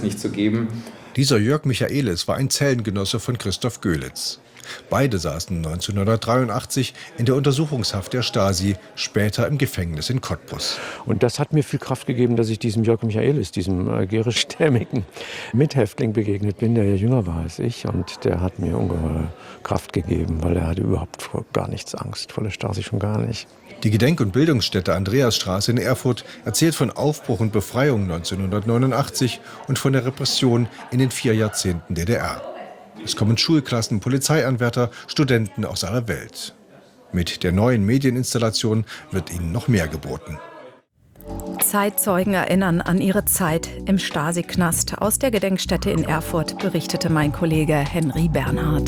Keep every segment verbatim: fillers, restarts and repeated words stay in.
nicht zu geben. Dieser Jörg Michaelis war ein Zellengenosse von Christoph Görlitz. Beide saßen neunzehnhundertdreiundachtzig in der Untersuchungshaft der Stasi, später im Gefängnis in Cottbus. Und das hat mir viel Kraft gegeben, dass ich diesem Jörg Michaelis, diesem äh, gärischstämmigen Mithäftling begegnet bin, der ja jünger war als ich. Und der hat mir ungeheure Kraft gegeben, weil er hatte überhaupt vor gar nichts Angst, vor der Stasi schon gar nicht. Die Gedenk- und Bildungsstätte Andreasstraße in Erfurt erzählt von Aufbruch und Befreiung neunzehnhundertneunundachtzig und von der Repression in den vier Jahrzehnten D D R. Es kommen Schulklassen, Polizeianwärter, Studenten aus aller Welt. Mit der neuen Medieninstallation wird ihnen noch mehr geboten. Zeitzeugen erinnern an ihre Zeit im Stasi-Knast. Aus der Gedenkstätte in Erfurt berichtete mein Kollege Henry Bernhard.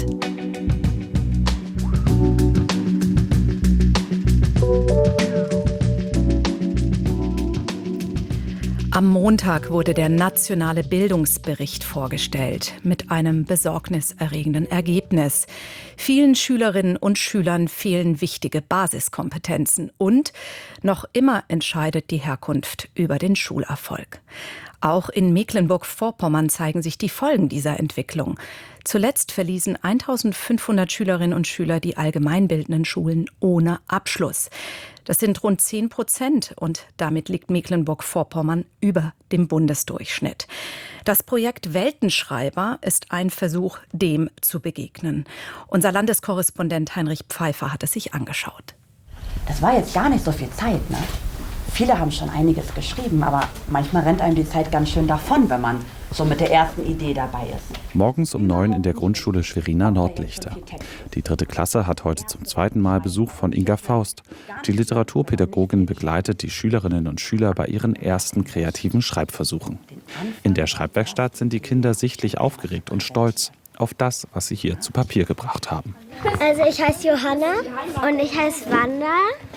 Am Montag wurde der nationale Bildungsbericht vorgestellt mit einem besorgniserregenden Ergebnis. Vielen Schülerinnen und Schülern fehlen wichtige Basiskompetenzen und noch immer entscheidet die Herkunft über den Schulerfolg. Auch in Mecklenburg-Vorpommern zeigen sich die Folgen dieser Entwicklung. Zuletzt verließen eintausendfünfhundert Schülerinnen und Schüler die allgemeinbildenden Schulen ohne Abschluss. Das sind rund zehn Prozent und damit liegt Mecklenburg-Vorpommern über dem Bundesdurchschnitt. Das Projekt Weltenschreiber ist ein Versuch, dem zu begegnen. Unser Landeskorrespondent Heinrich Pfeiffer hat es sich angeschaut. Das war jetzt gar nicht so viel Zeit, ne? Viele haben schon einiges geschrieben, aber manchmal rennt einem die Zeit ganz schön davon, wenn man so mit der ersten Idee dabei ist. Morgens um neun in der Grundschule Schweriner Nordlichter. Die dritte Klasse hat heute zum zweiten Mal Besuch von Inga Faust. Die Literaturpädagogin begleitet die Schülerinnen und Schüler bei ihren ersten kreativen Schreibversuchen. In der Schreibwerkstatt sind die Kinder sichtlich aufgeregt und stolz auf das, was sie hier zu Papier gebracht haben. Also ich heiße Johanna und ich heiße Wanda.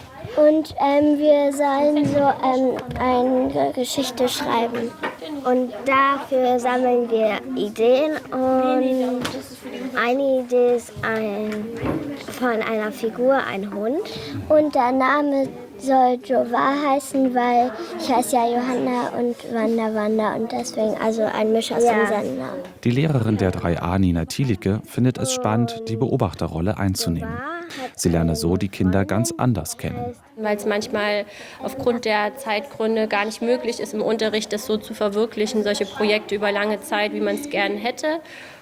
Und ähm, wir sollen so ähm, eine Geschichte schreiben. Und dafür sammeln wir Ideen. Und eine Idee ist ein, von einer Figur, ein Hund. Und der Name soll Jova heißen, weil ich heiße ja Johanna und Wanda Wanda. Und deswegen also ein Misch aus ja. den Namen. Die Lehrerin der drei a, Nina Thielicke, findet es spannend, die Beobachterrolle einzunehmen. Sie lerne so die Kinder ganz anders kennen. Weil es manchmal aufgrund der Zeitgründe gar nicht möglich ist, im Unterricht das so zu verwirklichen, solche Projekte über lange Zeit, wie man es gern hätte.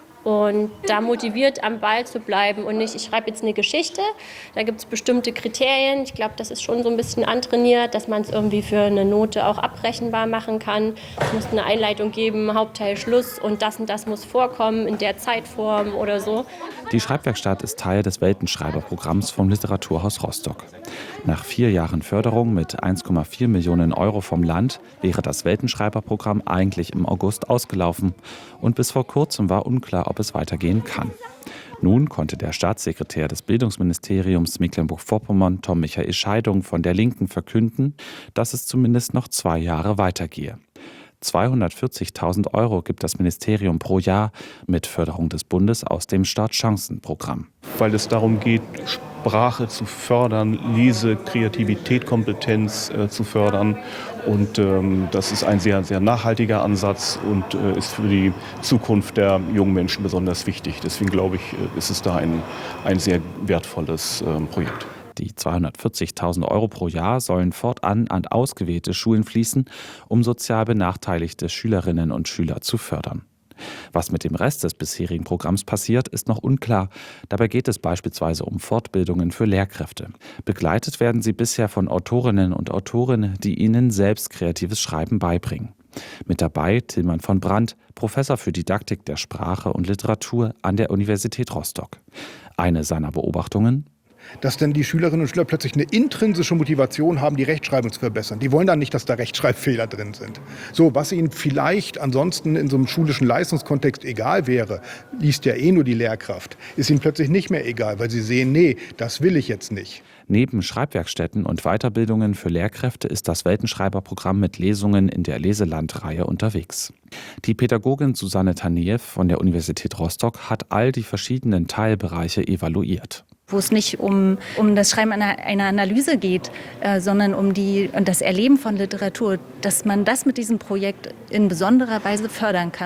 Und da motiviert am Ball zu bleiben und nicht, ich schreibe jetzt eine Geschichte, da gibt es bestimmte Kriterien. Ich glaube, das ist schon so ein bisschen antrainiert, dass man es irgendwie für eine Note auch abrechenbar machen kann. Es muss eine Einleitung geben, Hauptteil, Schluss und das und das muss vorkommen in der Zeitform oder so. Die Schreibwerkstatt ist Teil des Weltenschreiberprogramms vom Literaturhaus Rostock. Nach vier Jahren Förderung mit eins Komma vier Millionen Euro vom Land wäre das Weltenschreiberprogramm eigentlich im August ausgelaufen. Und bis vor kurzem war unklar, ob es weitergehen kann. Nun konnte der Staatssekretär des Bildungsministeriums Mecklenburg-Vorpommern, Tom Michael Scheidung von der Linken, verkünden, dass es zumindest noch zwei Jahre weitergehe. zweihundertvierzigtausend Euro gibt das Ministerium pro Jahr mit Förderung des Bundes aus dem Startchancenprogramm. Weil es darum geht, Sprache zu fördern, Lese, Kreativität, Kompetenz äh, zu fördern. Und ähm, das ist ein sehr, sehr nachhaltiger Ansatz und äh, ist für die Zukunft der jungen Menschen besonders wichtig. Deswegen glaube ich, äh, ist es da ein, ein sehr wertvolles äh, Projekt. Die zweihundertvierzigtausend Euro pro Jahr sollen fortan an ausgewählte Schulen fließen, um sozial benachteiligte Schülerinnen und Schüler zu fördern. Was mit dem Rest des bisherigen Programms passiert, ist noch unklar. Dabei geht es beispielsweise um Fortbildungen für Lehrkräfte. Begleitet werden sie bisher von Autorinnen und Autoren, die ihnen selbst kreatives Schreiben beibringen. Mit dabei Tilman von Brandt, Professor für Didaktik der Sprache und Literatur an der Universität Rostock. Eine seiner Beobachtungen: dass dann die Schülerinnen und Schüler plötzlich eine intrinsische Motivation haben, die Rechtschreibung zu verbessern. Die wollen dann nicht, dass da Rechtschreibfehler drin sind. So, was ihnen vielleicht ansonsten in so einem schulischen Leistungskontext egal wäre, liest ja eh nur die Lehrkraft, ist ihnen plötzlich nicht mehr egal, weil sie sehen, nee, das will ich jetzt nicht. Neben Schreibwerkstätten und Weiterbildungen für Lehrkräfte ist das Weltenschreiberprogramm mit Lesungen in der Leseland-Reihe unterwegs. Die Pädagogin Susanne Tanejew von der Universität Rostock hat all die verschiedenen Teilbereiche evaluiert. Wo es nicht um, um das Schreiben einer, einer Analyse geht, äh, sondern um die, und das Erleben von Literatur, dass man das mit diesem Projekt in besonderer Weise fördern kann.